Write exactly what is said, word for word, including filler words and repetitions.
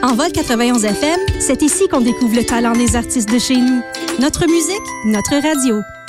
En Vol quatre-vingt-onze F M, c'est ici qu'on découvre le talent des artistes de chez nous. Notre musique, notre radio.